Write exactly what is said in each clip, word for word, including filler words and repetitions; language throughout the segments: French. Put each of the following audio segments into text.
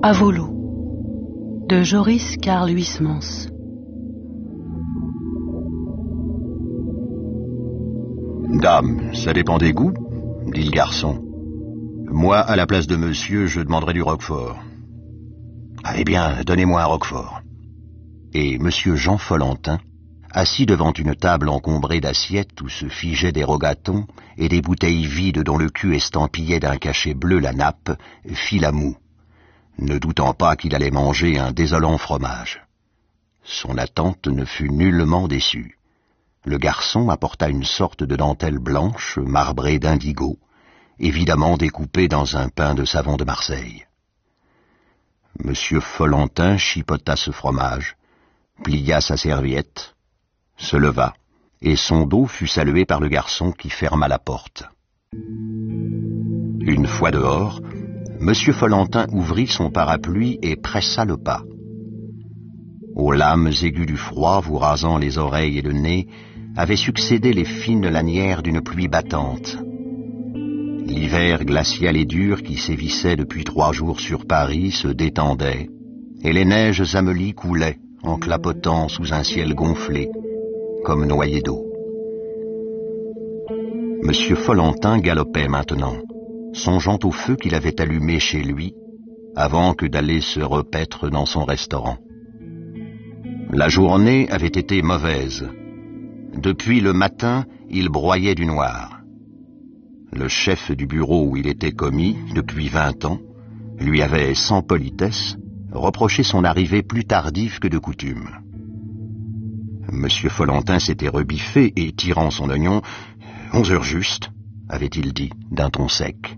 À Volo, de Joris Karl Huysmans. Dame, ça dépend des goûts, dit le garçon. Moi, à la place de monsieur, je demanderais du roquefort. Eh bien, donnez-moi un roquefort. Et monsieur Jean Follentin, assis devant une table encombrée d'assiettes où se figeaient des rogatons et des bouteilles vides dont le cul estampillait d'un cachet bleu la nappe, fit la moue, ne doutant pas qu'il allait manger un désolant fromage. Son attente ne fut nullement déçue. Le garçon apporta une sorte de dentelle blanche marbrée d'indigo, évidemment découpée dans un pain de savon de Marseille. Monsieur Follentin chipota ce fromage, plia sa serviette, se leva, et son dos fut salué par le garçon qui ferma la porte. Une fois dehors, Monsieur Follentin ouvrit son parapluie et pressa le pas. Aux lames aiguës du froid vous rasant les oreilles et le nez avaient succédé les fines lanières d'une pluie battante. L'hiver glacial et dur qui sévissait depuis trois jours sur Paris se détendait, et les neiges ameulies coulaient en clapotant sous un ciel gonflé, comme noyé d'eau. Monsieur Follentin galopait maintenant, songeant au feu qu'il avait allumé chez lui, avant que d'aller se repaître dans son restaurant. La journée avait été mauvaise. Depuis le matin, il broyait du noir. Le chef du bureau où il était commis, depuis vingt ans, lui avait, sans politesse, reproché son arrivée plus tardive que de coutume. Monsieur Follentin s'était rebiffé et, tirant son oignon, « Onze heures juste », avait-il dit, d'un ton sec.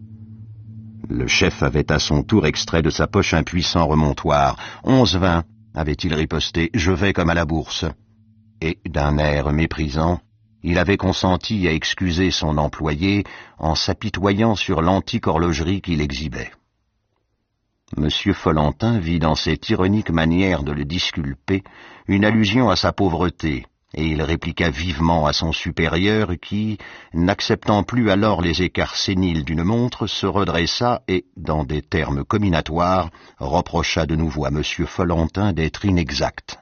Le chef avait à son tour extrait de sa poche un puissant remontoir. « Onze vingt », avait-il riposté, « je vais comme à la bourse ». Et, d'un air méprisant, il avait consenti à excuser son employé en s'apitoyant sur l'antique horlogerie qu'il exhibait. Monsieur Follentin vit dans cette ironique manière de le disculper une allusion à sa pauvreté, et il répliqua vivement à son supérieur qui, n'acceptant plus alors les écarts séniles d'une montre, se redressa et, dans des termes comminatoires, reprocha de nouveau à Monsieur Follentin d'être inexact.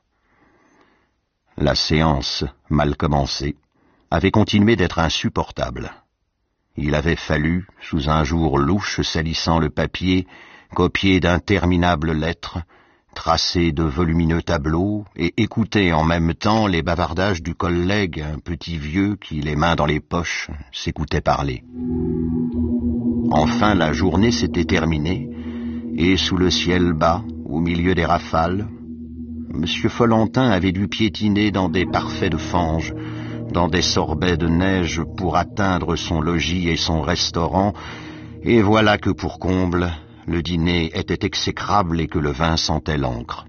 La séance, mal commencée, avait continué d'être insupportable. Il avait fallu, sous un jour louche salissant le papier, copier d'interminables lettres, tracer de volumineux tableaux et écouter en même temps les bavardages du collègue, un petit vieux qui, les mains dans les poches, s'écoutait parler. Enfin, la journée s'était terminée, et sous le ciel bas, au milieu des rafales, Monsieur Follentin avait dû piétiner dans des parfaits de fange, dans des sorbets de neige pour atteindre son logis et son restaurant, et voilà que pour comble, le dîner était exécrable et que le vin sentait l'encre.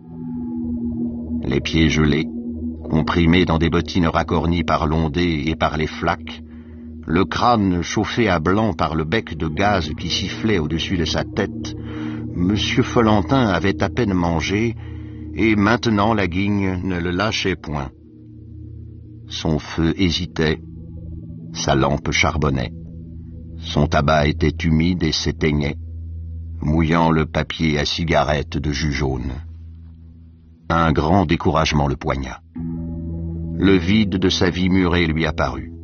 Les pieds gelés, comprimés dans des bottines racornies par l'ondée et par les flaques, le crâne chauffé à blanc par le bec de gaz qui sifflait au-dessus de sa tête, Monsieur Follentin avait à peine mangé, et maintenant la guigne ne le lâchait point. Son feu hésitait, sa lampe charbonnait, son tabac était humide et s'éteignait, mouillant le papier à cigarette de jus jaune. Un grand découragement le poigna. Le vide de sa vie murée lui apparut.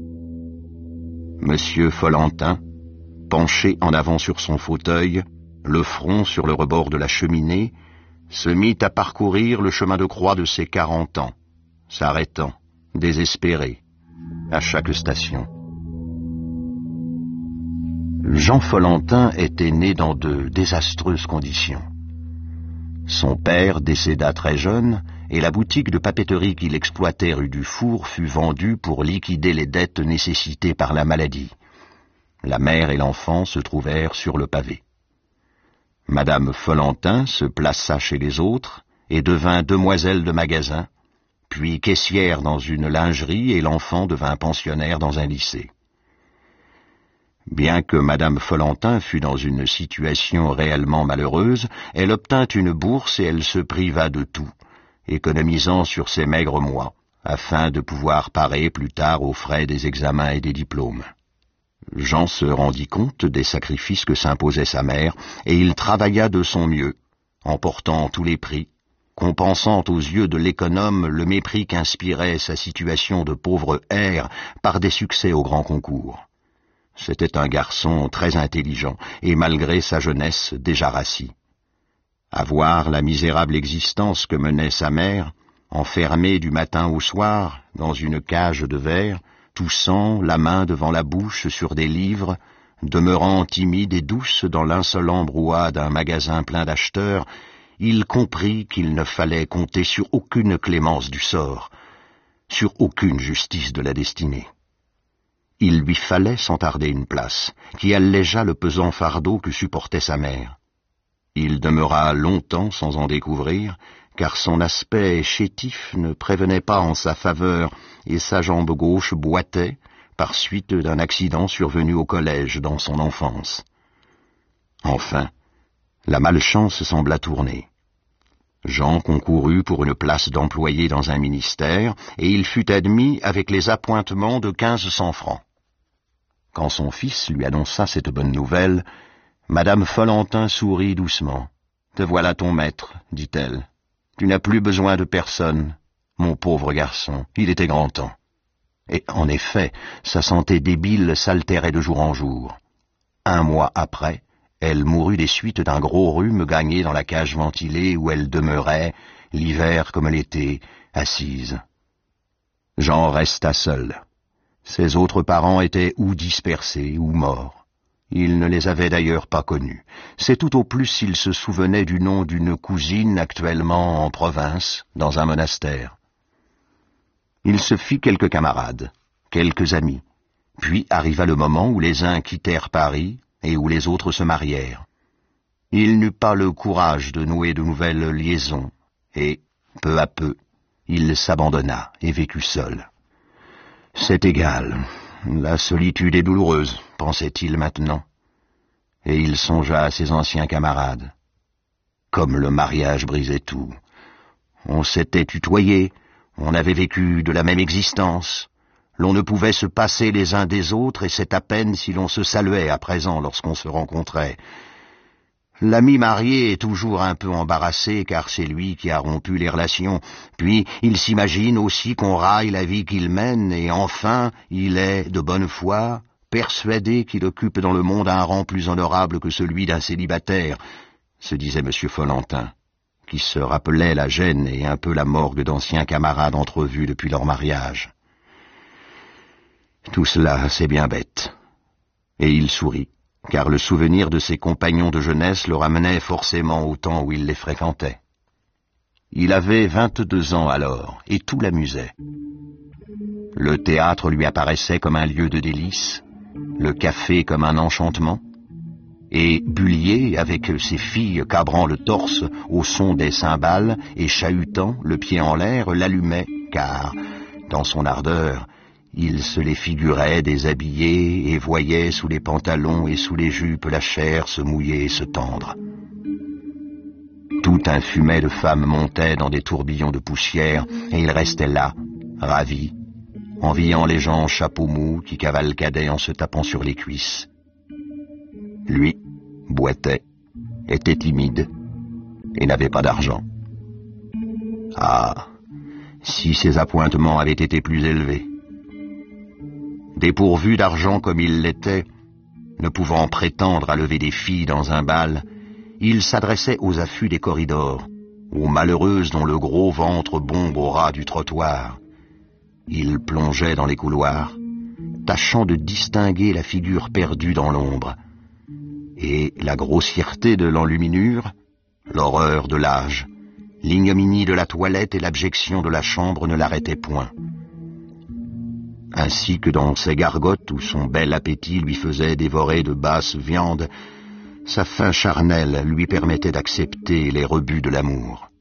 Monsieur Follentin, penché en avant sur son fauteuil, le front sur le rebord de la cheminée, se mit à parcourir le chemin de croix de ses quarante ans, s'arrêtant, désespéré, à chaque station. Jean Follentin était né dans de désastreuses conditions. Son père décéda très jeune et la boutique de papeterie qu'il exploitait rue du Four fut vendue pour liquider les dettes nécessitées par la maladie. La mère et l'enfant se trouvèrent sur le pavé. Madame Follentin se plaça chez les autres et devint demoiselle de magasin, puis caissière dans une lingerie et l'enfant devint pensionnaire dans un lycée. Bien que Madame Follentin fût dans une situation réellement malheureuse, elle obtint une bourse et elle se priva de tout, économisant sur ses maigres mois, afin de pouvoir parer plus tard aux frais des examens et des diplômes. Jean se rendit compte des sacrifices que s'imposait sa mère, et il travailla de son mieux, emportant tous les prix, compensant aux yeux de l'économe le mépris qu'inspirait sa situation de pauvre hère par des succès au grand concours. C'était un garçon très intelligent, et malgré sa jeunesse déjà rassis. À voir la misérable existence que menait sa mère, enfermée du matin au soir dans une cage de verre, toussant la main devant la bouche sur des livres, demeurant timide et douce dans l'insolent brouhaha d'un magasin plein d'acheteurs, il comprit qu'il ne fallait compter sur aucune clémence du sort, sur aucune justice de la destinée. Il lui fallait sans tarder une place, qui allégeât le pesant fardeau que supportait sa mère. Il demeura longtemps sans en découvrir, car son aspect chétif ne prévenait pas en sa faveur, et sa jambe gauche boitait, par suite d'un accident survenu au collège dans son enfance. Enfin, la malchance sembla tourner. Jean concourut pour une place d'employé dans un ministère, et il fut admis avec les appointements de quinze cents francs. Quand son fils lui annonça cette bonne nouvelle, Madame Follentin sourit doucement. « Te voilà ton maître, dit-elle. Tu n'as plus besoin de personne. Mon pauvre garçon, il était grand temps. » Et en effet, sa santé débile s'altérait de jour en jour. Un mois après, elle mourut des suites d'un gros rhume gagné dans la cage ventilée où elle demeurait, l'hiver comme l'été, assise. Jean resta seul. Ses autres parents étaient ou dispersés ou morts. Il ne les avait d'ailleurs pas connus. C'est tout au plus s'il se souvenait du nom d'une cousine actuellement en province, dans un monastère. Il se fit quelques camarades, quelques amis, puis arriva le moment où les uns quittèrent Paris et où les autres se marièrent. Il n'eut pas le courage de nouer de nouvelles liaisons, et, peu à peu, il s'abandonna et vécut seul. C'est égal, la solitude est douloureuse, pensait-il maintenant, et il songea à ses anciens camarades. Comme le mariage brisait tout. On s'était tutoyé, on avait vécu de la même existence, l'on ne pouvait se passer les uns des autres, et c'est à peine si l'on se saluait à présent lorsqu'on se rencontrait. L'ami marié est toujours un peu embarrassé, car c'est lui qui a rompu les relations, puis il s'imagine aussi qu'on raille la vie qu'il mène, et enfin, il est, de bonne foi, persuadé qu'il occupe dans le monde un rang plus honorable que celui d'un célibataire, se disait M. Follentin, qui se rappelait la gêne et un peu la morgue d'anciens camarades entrevus depuis leur mariage. Tout cela, c'est bien bête. Et il sourit, car le souvenir de ses compagnons de jeunesse le ramenait forcément au temps où il les fréquentait. Il avait vingt-deux ans alors, et tout l'amusait. Le théâtre lui apparaissait comme un lieu de délices, le café comme un enchantement, et Bullier, avec ses filles cabrant le torse au son des cymbales et chahutant, le pied en l'air, l'allumait, car, dans son ardeur, il se les figurait déshabillés et voyait sous les pantalons et sous les jupes la chair se mouiller et se tendre. Tout un fumet de femmes montait dans des tourbillons de poussière, et il restait là, ravi, enviant les gens en chapeau mou qui cavalcadaient en se tapant sur les cuisses. Lui, boitait, était timide, et n'avait pas d'argent. Ah, si ses appointements avaient été plus élevés! Dépourvu d'argent comme il l'était, ne pouvant prétendre à lever des filles dans un bal, il s'adressait aux affûts des corridors, aux malheureuses dont le gros ventre bombe au ras du trottoir. Il plongeait dans les couloirs, tâchant de distinguer la figure perdue dans l'ombre. Et la grossièreté de l'enluminure, l'horreur de l'âge, l'ignominie de la toilette et l'abjection de la chambre ne l'arrêtaient point. Ainsi que dans ses gargotes où son bel appétit lui faisait dévorer de basses viandes, sa faim charnelle lui permettait d'accepter les rebuts de l'amour.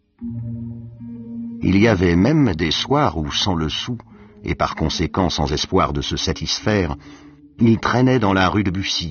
Il y avait même des soirs où, sans le sou, et par conséquent sans espoir de se satisfaire, il traînait dans la rue de Bussy,